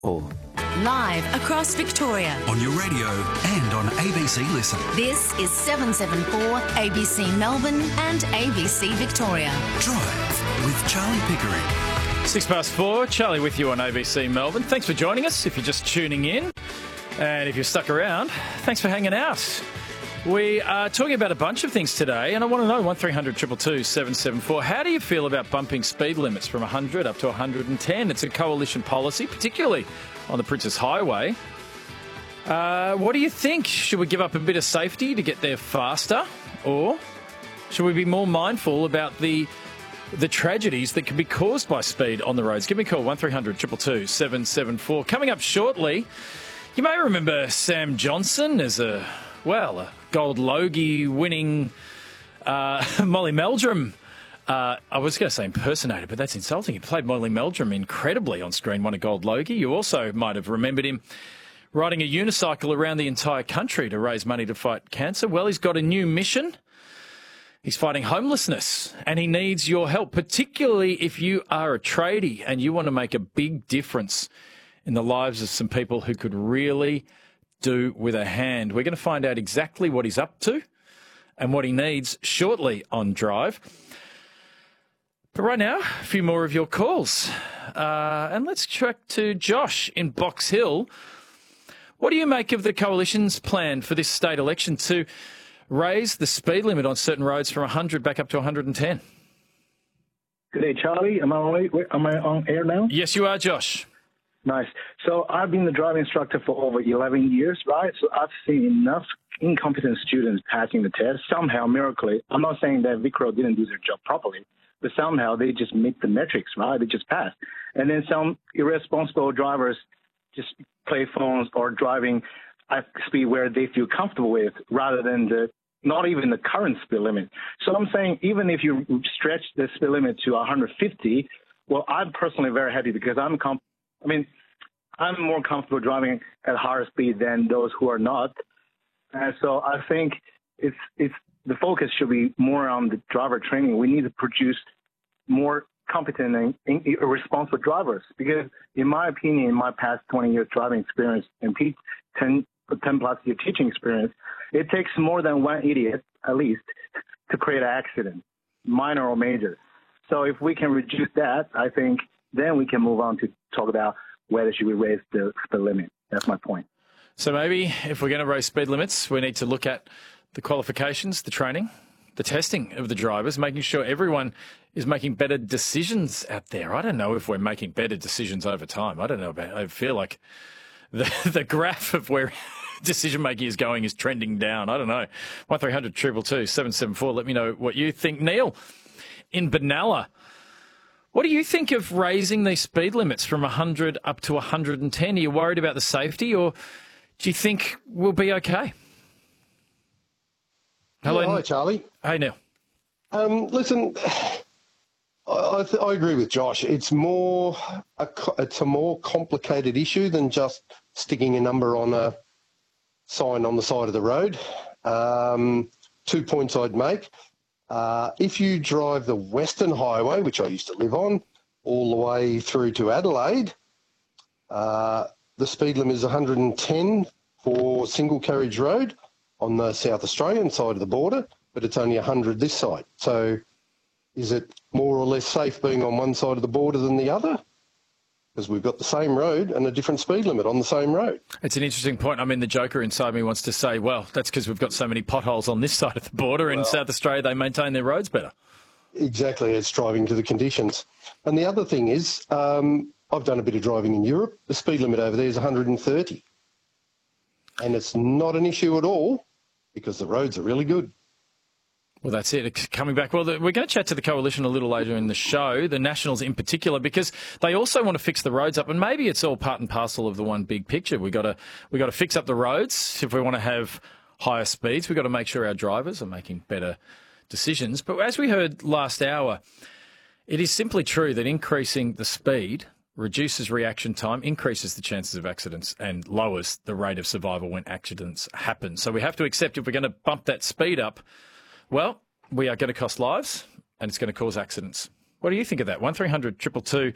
or Live across Victoria. On your radio and on ABC Listen. This is 774 ABC Melbourne and ABC Victoria. Drive with Charlie Pickering. 4:06, Charlie with you on ABC Melbourne. Thanks for joining us if you're just tuning in. And if you're stuck around, thanks for hanging out. We are talking about a bunch of things today, and I want to know, 1300 222 774, how do you feel about bumping speed limits from 100 up to 110? It's a coalition policy, particularly on the Princes Highway. What do you think? Should we give up a bit of safety to get there faster? Or should we be more mindful about the tragedies that can be caused by speed on the roads? Give me a call, 1300 222 774. Coming up shortly, you may remember Sam Johnson as a Gold Logie winning Molly Meldrum. I was going to say impersonator, but that's insulting. He played Molly Meldrum incredibly on screen, won a Gold Logie. You also might have remembered him riding a unicycle around the entire country to raise money to fight cancer. Well, he's got a new mission. He's fighting homelessness, and he needs your help, particularly if you are a tradie and you want to make a big difference in the lives of some people who could really do with a hand. We're going to find out exactly what he's up to and what he needs shortly on Drive. But right now, a few more of your calls. And let's check to Josh in Box Hill. What do you make of the Coalition's plan for this state election to raise the speed limit on certain roads from 100 back up to 110? Good day, Charlie. Am I on air now? Yes, you are, Josh. Nice. So I've been the driving instructor for over 11 years, right? So I've seen enough incompetent students passing the test. Somehow, miraculously, I'm not saying that VicRoad didn't do their job properly, but somehow they just meet the metrics, right? They just pass. And then some irresponsible drivers just play phones or driving at speed where they feel comfortable with rather than not even the current speed limit. So I'm saying even if you stretch the speed limit to 150, well, I'm personally very happy because I'm more comfortable driving at higher speed than those who are not. And so I think it's the focus should be more on the driver training. We need to produce more competent and responsible drivers because, in my opinion, in my past 20 years driving experience and 10 plus year teaching experience, it takes more than one idiot, at least, to create an accident, minor or major. So if we can reduce that, I think then we can move on to talk about whether should we raise the speed limit. That's my point. So maybe if we're going to raise speed limits, we need to look at the qualifications, the training, the testing of the drivers, making sure everyone is making better decisions out there. I don't know if we're making better decisions over time. I don't know I feel like the graph of where decision-making is going is trending down. I don't know. 1300 222 774. Let me know what you think. Neil in Benalla. What do you think of raising these speed limits from 100 up to 110? Are you worried about the safety, or do you think we'll be okay? Hello. Yeah, hi, Charlie. Hey, Neil. Listen, I agree with Josh. It's a more complicated issue than just sticking a number on a sign on the side of the road. 2 points I'd make. If you drive the Western Highway, which I used to live on, all the way through to Adelaide, the speed limit is 110 for single carriage road on the South Australian side of the border, but it's only 100 this side. So is it more or less safe being on one side of the border than the other? Because we've got the same road and a different speed limit on the same road. It's an interesting point. I mean, the joker inside me wants to say, well, that's because we've got so many potholes on this side of the border. In South Australia, they maintain their roads better. Exactly. It's driving to the conditions. And the other thing is, I've done a bit of driving in Europe. The speed limit over there is 130. And it's not an issue at all because the roads are really good. Well, that's it. Coming back. Well, we're going to chat to the Coalition a little later in the show, the Nationals in particular, because they also want to fix the roads up, and maybe it's all part and parcel of the one big picture. We got to fix up the roads if we want to have higher speeds. We've got to make sure our drivers are making better decisions. But as we heard last hour, it is simply true that increasing the speed reduces reaction time, increases the chances of accidents, and lowers the rate of survival when accidents happen. So we have to accept if we're going to bump that speed up, well, we are going to cost lives and it's going to cause accidents. What do you think of that? 1300 222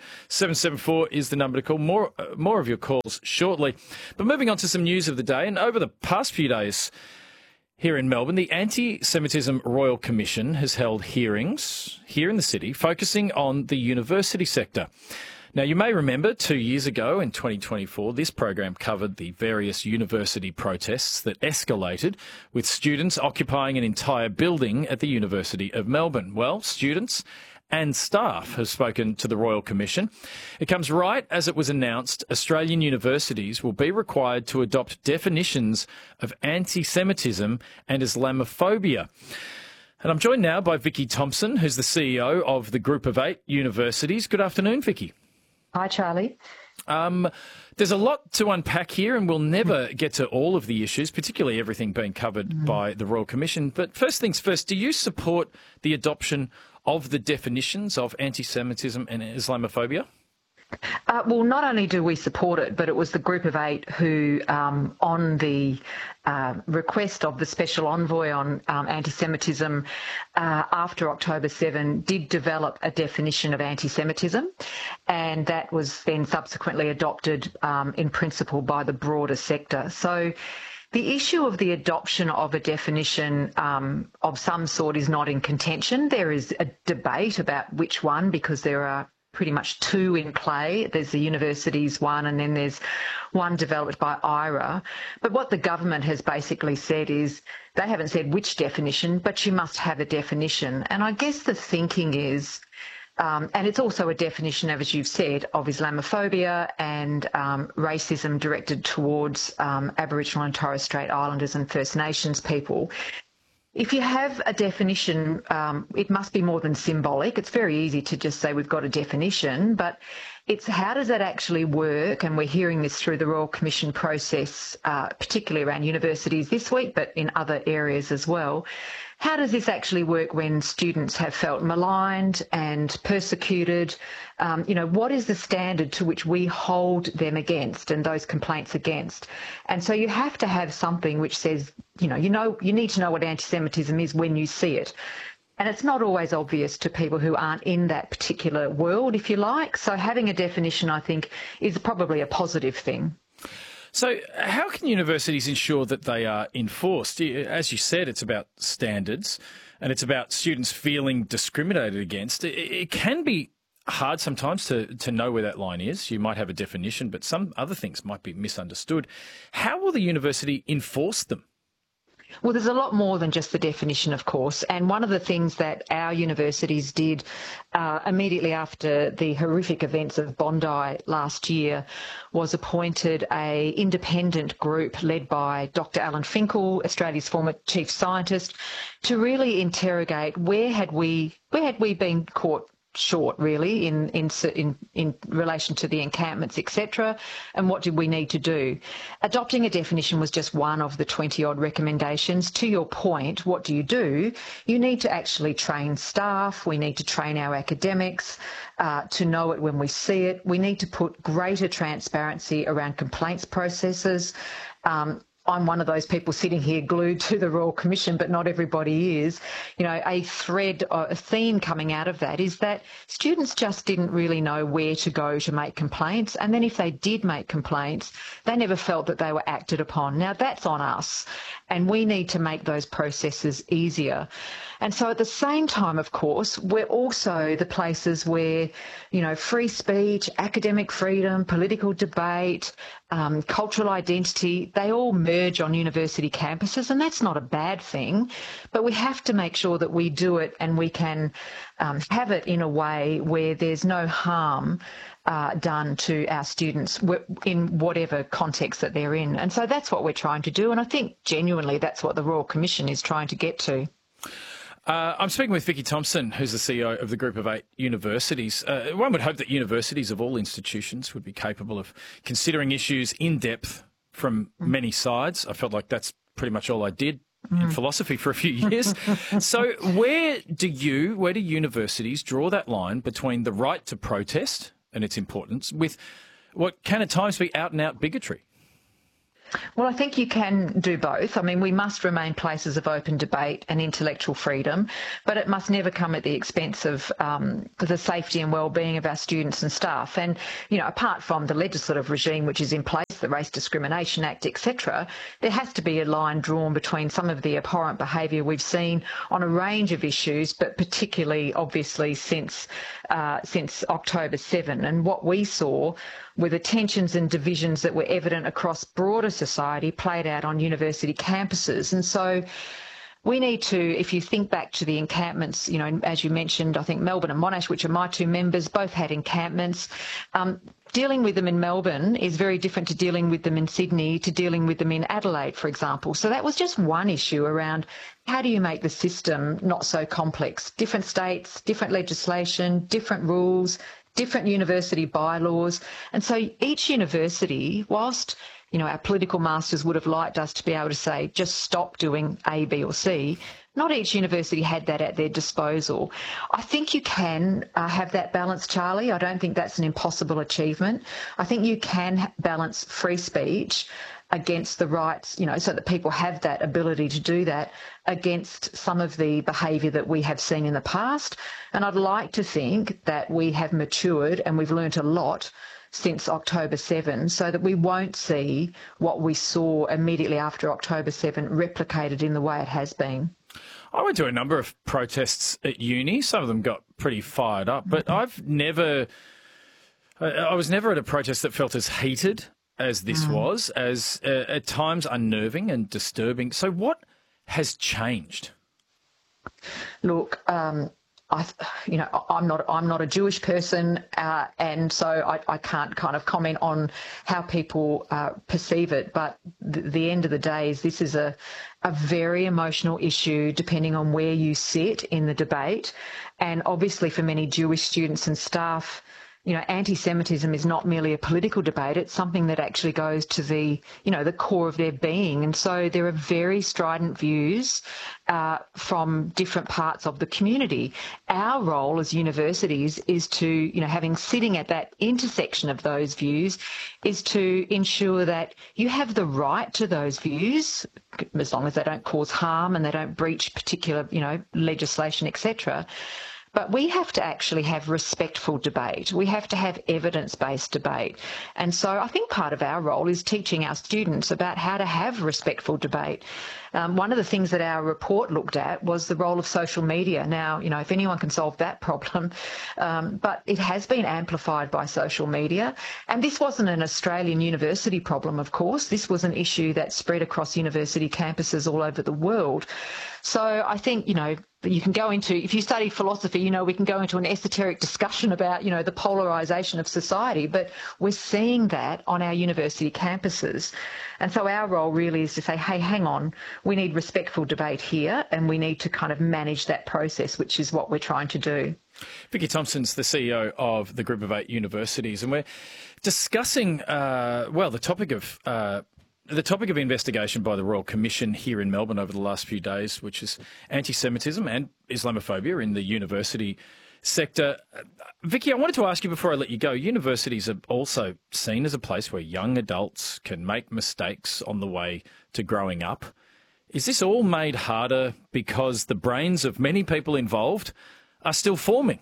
774 is the number to call. More of your calls shortly. But moving on to some news of the day, and over the past few days here in Melbourne, the Anti-Semitism Royal Commission has held hearings here in the city focusing on the university sector. Now, you may remember 2 years ago in 2024, this program covered the various university protests that escalated with students occupying an entire building at the University of Melbourne. Well, students and staff have spoken to the Royal Commission. It comes right as it was announced Australian universities will be required to adopt definitions of anti-Semitism and Islamophobia. And I'm joined now by Vicky Thompson, who's the CEO of the Group of 8 universities. Good afternoon, Vicky. Hi, Charlie. There's a lot to unpack here, and we'll never get to all of the issues, particularly everything being covered by the Royal Commission. But first things first, do you support the adoption of the definitions of anti-Semitism and Islamophobia? Well, not only do we support it, but it was the Group of 8 who, on the request of the Special Envoy on anti-Semitism after October 7, did develop a definition of anti-Semitism, and that was then subsequently adopted in principle by the broader sector. So the issue of the adoption of a definition of some sort is not in contention. There is a debate about which one, because there are pretty much two in play. There's the universities one, and then there's one developed by IRA. But what the government has basically said is they haven't said which definition, but you must have a definition. And I guess the thinking is, and it's also a definition, as you've said, of Islamophobia and racism directed towards Aboriginal and Torres Strait Islanders and First Nations people. If you have a definition, it must be more than symbolic. It's very easy to just say we've got a definition, but it's how does that actually work? And we're hearing this through the Royal Commission process, particularly around universities this week, but in other areas as well. How does this actually work when students have felt maligned and persecuted? What is the standard to which we hold them against and those complaints against? And so you have to have something which says, you need to know what anti-Semitism is when you see it. And it's not always obvious to people who aren't in that particular world, if you like. So having a definition, I think, is probably a positive thing. So how can universities ensure that they are enforced? As you said, it's about standards and it's about students feeling discriminated against. It can be hard sometimes to know where that line is. You might have a definition, but some other things might be misunderstood. How will the university enforce them? Well, there's a lot more than just the definition, of course. And one of the things that our universities did immediately after the horrific events of Bondi last year was appointed an independent group led by Dr. Alan Finkel, Australia's former chief scientist, to really interrogate where had we been caught short, really, in relation to the encampments, etc., and what did we need to do? Adopting a definition was just one of the 20-odd recommendations. To your point, what do? You need to actually train staff. We need to train our academics to know it when we see it. We need to put greater transparency around complaints processes. I'm one of those people sitting here glued to the Royal Commission, but not everybody is. A theme coming out of that is that students just didn't really know where to go to make complaints. And then if they did make complaints, they never felt that they were acted upon. Now, that's on us, and we need to make those processes easier. And so at the same time, of course, we're also the places where, free speech, academic freedom, political debate, cultural identity, they all merge on university campuses, and that's not a bad thing. But we have to make sure that we do it and we can have it in a way where there's no harm done to our students in whatever context that they're in. And so that's what we're trying to do. And I think genuinely that's what the Royal Commission is trying to get to. I'm speaking with Vicky Thompson, who's the CEO of the Group of 8 universities. One would hope that universities of all institutions would be capable of considering issues in depth from many sides. I felt like that's pretty much all I did in philosophy for a few years. So where do universities draw that line between the right to protest and its importance with what can at times be out-and-out bigotry? Well, I think you can do both. I mean, we must remain places of open debate and intellectual freedom, but it must never come at the expense of the safety and well-being of our students and staff. And, you know, apart from the legislative regime which is in place, the Race Discrimination Act, etc., there has to be a line drawn between some of the abhorrent behaviour we've seen on a range of issues, but particularly, obviously, since October 7. And what we saw were the tensions and divisions that were evident across broader society played out on university campuses. And so we need to, if you think back to the encampments, you know, as you mentioned, I think Melbourne and Monash, which are my two members, both had encampments. Dealing with them in Melbourne is very different to dealing with them in Sydney, to dealing with them in Adelaide, for example. So that was just one issue around how do you make the system not so complex? Different states, different legislation, different rules, different university bylaws. And so each university, whilst, you know, our political masters would have liked us to be able to say, just stop doing A, B or C, not each university had that at their disposal. I think you can have that balance, Charlie. I don't think that's an impossible achievement. I think you can balance free speech against the rights, you know, so that people have that ability to do that against some of the behaviour that we have seen in the past. And I'd like to think that we have matured and we've learnt a lot since October 7, so that we won't see what we saw immediately after October 7 replicated in the way it has been. I went to a number of protests at uni. Some of them got pretty fired up, but I was never at a protest that felt as heated as this was, as at times unnerving and disturbing. So what has changed? Look, I'm not a Jewish person, and so I can't kind of comment on how people perceive it. But the end of the day is this is a very emotional issue, depending on where you sit in the debate. And obviously, for many Jewish students and staff, you know, anti-Semitism is not merely a political debate. It's something that actually goes to the core of their being. And so there are very strident views from different parts of the community. Our role as universities is to, you know, sitting at that intersection of those views, is to ensure that you have the right to those views, as long as they don't cause harm and they don't breach particular, you know, legislation, etc. But we have to actually have respectful debate. We have to have evidence-based debate. And so I think part of our role is teaching our students about how to have respectful debate. One of the things that our report looked at was the role of social media. Now, you know, if anyone can solve that problem, but it has been amplified by social media. And this wasn't an Australian university problem, of course. This was an issue that spread across university campuses all over the world. So I think, you know, you can go into, if you study philosophy, you know, we can go into an esoteric discussion about, you know, the polarisation of society, but we're seeing that on our university campuses. And so our role really is to say, hey, hang on, we need respectful debate here, and we need to kind of manage that process, which is what we're trying to do. Vicky Thompson's the CEO of the Group of 8 universities, and we're discussing, the topic of investigation by the Royal Commission here in Melbourne over the last few days, which is anti-Semitism and Islamophobia in the university sector. Vicky, I wanted to ask you before I let you go, universities are also seen as a place where young adults can make mistakes on the way to growing up. Is this all made harder because the brains of many people involved are still forming?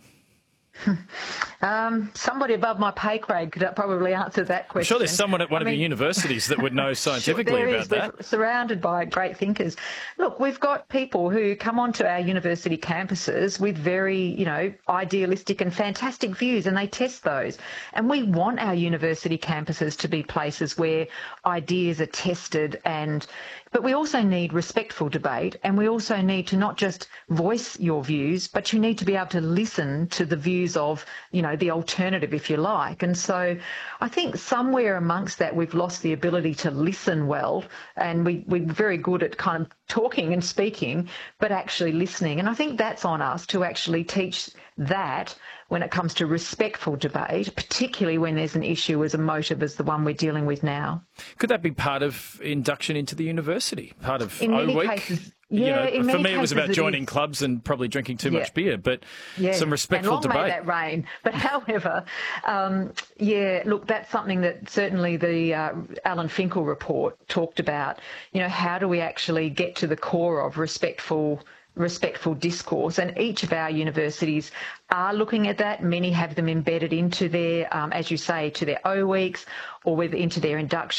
Somebody above my pay grade could probably answer that question. I'm sure there's someone at one of your universities that would know scientifically about that. We're surrounded by great thinkers. Look, we've got people who come onto our university campuses with very, you know, idealistic and fantastic views, and they test those. And we want our university campuses to be places where ideas are tested, but we also need respectful debate, and we also need to not just voice your views, but you need to be able to listen to the views of, you know, the alternative, if you like. And so I think somewhere amongst that we've lost the ability to listen well, and we're very good at kind of talking and speaking, but actually listening. And I think that's on us to actually teach that when it comes to respectful debate, particularly when there's an issue as emotive as the one we're dealing with now. Could that be part of induction into the university, part of in O many Week? Cases, for me, it was about joining clubs and probably drinking too much beer, but some respectful and long debate. May that rain. But however, look, that's something that certainly the Alan Finkel report talked about. How do we actually get to the core of respectful discourse, and each of our universities are looking at that. Many have them embedded into their, as you say, to their O weeks or into their induction